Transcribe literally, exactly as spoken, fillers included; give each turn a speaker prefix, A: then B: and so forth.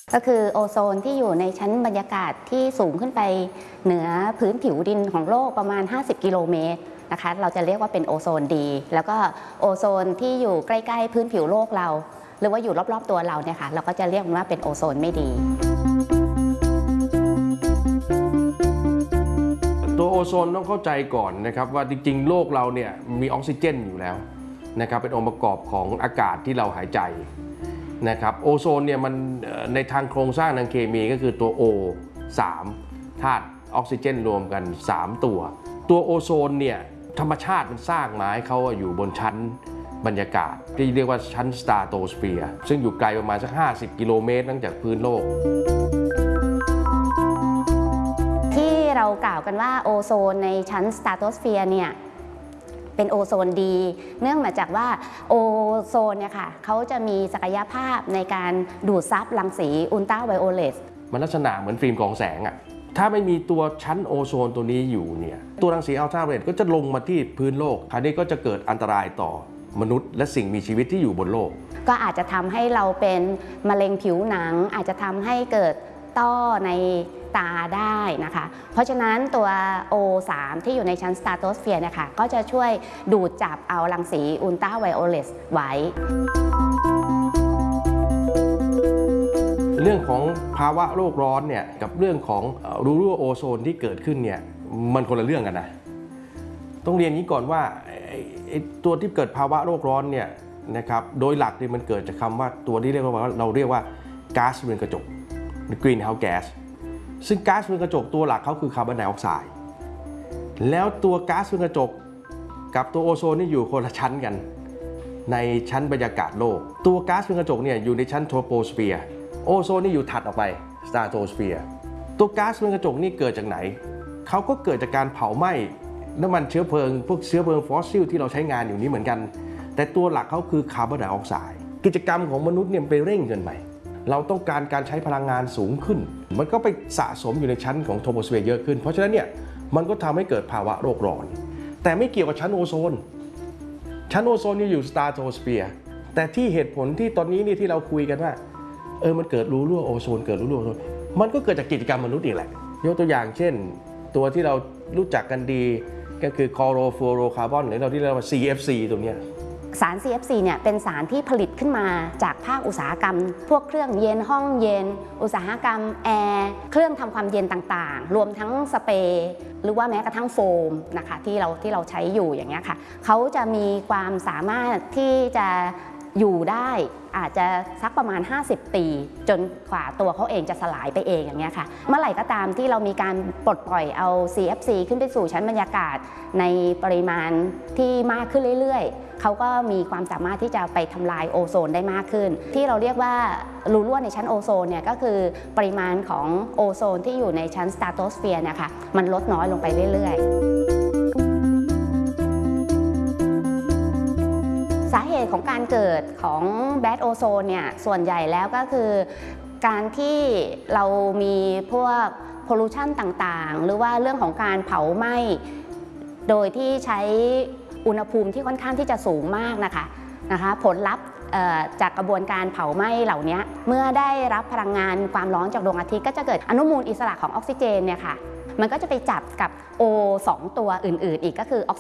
A: ก็คือโอโซนที่อยู่ในชั้นบรรยากาศที่สูงขึ้นไปเหนือพื้นผิวดินของโลกประมาณห้าสิบกิโลเมตรนะคะเราจะเรียกว่าเป็นโอโซนดีแล้วก็โอโซนที่อยู่ใกล้ๆพื้นผิวโลกเราหรือว่าอยู่รอบๆตัวเราเนี่ยค่ะเราก็จะเรียกมันว่าเป็นโอโซนไม่ดี
B: ตัวโอโซนต้องเข้าใจก่อนนะครับว่าจริงๆโลกเราเนี่ยมีออกซิเจนอยู่แล้วนะครับเป็นองค์ประกอบของอากาศที่เราหายใจนะครับโอโซนเนี่ยมันในทางโครงสร้างทางเคมีก็คือตัว O สาม ธาตุออกซิเจนรวมกันสามตัวตัวโอโซนเนี่ยธรรมชาติมันสร้างมาให้เขาอยู่บนชั้นบรรยากาศที่เรียกว่าชั้นสตราโตสเฟียร์ซึ่งอยู่ไกลประมาณสักห้าสิบกิโลเมตรตั้งจากพื้นโลก
A: ที่เรากล่าวกันว่าโอโซนในชั้นสตราโตสเฟียร์เนี่ยเป็นโอโซนดีเนื่องมาจากว่าโอโซนเนี่ยค่ะเขาจะมีศักยภาพในการดูดซับรังสีอุลตราไวโอเลต
B: มันลักษณะเหมือนฟิล์มกรองแสงอะถ้าไม่มีตัวชั้นโอโซนตัวนี้อยู่เนี่ยตัวรังสีอัลตราไวโอเลตก็จะลงมาที่พื้นโลกคราวนี้ก็จะเกิดอันตรายต่อมนุษย์และสิ่งมีชีวิตที่อยู่บนโลก
A: ก็อาจจะทำให้เราเป็นมะเร็งผิวหนังอาจจะทำให้เกิดต้อในตาได้นะคะเพราะฉะนั้นตัว โอ สาม ที่อยู่ในชั้นสตราโตสเฟียร์นะคะก็จะช่วยดูดจับเอารังสีอุลตราไวโอเลตไว้
B: เรื่องของภาวะโลกร้อนเนี่ยกับเรื่องของรูรั่วโอโซนที่เกิดขึ้นเนี่ยมันคนละเรื่องกันนะต้องเรียนนี้ก่อนว่าตัวที่เกิดภาวะโลกร้อนเนี่ยนะครับโดยหลักเนี่ยมันเกิดจากคำว่าตัวที่เรียกว่าเราเรียกว่าก๊าซเรือนกระจก Greenhouse Gas ซึ่งก๊าซเรือนกระจกตัวหลักเขาคือคาร์บอนไดออกไซด์แล้วตัวก๊าซเรือนกระจกกับตัวโอโซนนี่อยู่คนละชั้นกันในชั้นบรรยากาศโลกตัวก๊าซเรือนกระจกเนี่ยอยู่ในชั้นโทรโปสเฟียร์โอโซนนี่อยู่ถัดออกไปสตราโตสเฟียร์ตัวก๊าซเรือนกระจกนี่เกิดจากไหนเขาก็เกิดจากการเผาไหม้น้ำมันเชื้อเพลิงพวกเชื้อเพลิงฟอสซิลที่เราใช้งานอยู่นี้เหมือนกันแต่ตัวหลักเขาคือคาร์บอนไดออกไซด์กิจกรรมของมนุษย์เนี่ยไปเร่งเกินไปเราต้องการการใช้พลังงานสูงขึ้นมันก็ไปสะสมอยู่ในชั้นของโทรโปสเฟียร์เยอะขึ้นเพราะฉะนั้นเนี่ยมันก็ทำให้เกิดภาวะโลกร้อนแต่ไม่เกี่ยวกับชั้นโอโซนชั้นโอโซนนี่อยู่สตราโตสเฟียร์แต่ที่เหตุผลที่ตอนนี้นี่ที่เราคุยกันว่าเออมันเกิดรูรั่วโอโซนเกิดรูรั่วโอโซนมันก็เกิดจากกิจกรรมมนุษย์อีกแหละยกตัวอย่างเช่นตัวที่เรารู้จักกันดีก็คือคลอโรฟลูอโรคาร์บอนหรือเราที่เรียกว่า ซี เอฟ ซี ตัวเนี้ย
A: สาร ซี เอฟ ซี เนี่ยเป็นสารที่ผลิตขึ้นมาจากภาคอุตสาหกรรมพวกเครื่องเย็นห้องเย็นอุตสาหกรรมแอร์เครื่องทำความเย็นต่างๆรวมทั้งสเปรย์หรือว่าแม้กระทั่งโฟมนะคะที่เราที่เราใช้อยู่อย่างเงี้ยค่ะเขาจะมีความสามารถที่จะอยู่ได้อาจจะสักประมาณห้าสิบปีจนกว่าตัวเขาเองจะสลายไปเองอย่างเงี้ยค่ะเมื่อไหร่ก็ตามที่เรามีการปลดปล่อยเอา ซี เอฟ ซี ขึ้นไปสู่ชั้นบรรยากาศในปริมาณที่มากขึ้นเรื่อยๆเขาก็มีความสามารถที่จะไปทำลายโอโซนได้มากขึ้นที่เราเรียกว่ารูรั่วในชั้นโอโซนเนี่ยก็คือปริมาณของโอโซนที่อยู่ในชั้นสตราโตสเฟียร์นะคะมันลดน้อยลงไปเรื่อยๆสาเหตุของการเกิดของแบดโอโซนเนี่ยส่วนใหญ่แล้วก็คือการที่เรามีพวกพอลูชันต่างๆหรือว่าเรื่องของการเผาไหม้โดยที่ใช้อุณหภูมิที่ค่อนข้างที่จะสูงมากนะคะนะคะผลลัพธ์จากกระบวนการเผาไหม้เหล่านี้เมื่อได้รับพลังงานความร้อนจากดวงอาทิตย์ก็จะเกิดอนุมูลอิสระของออกซิเจนเนี่ยค่ะมันก็จะไปจับกับ O สองตัวอื่นๆอีกก็คือ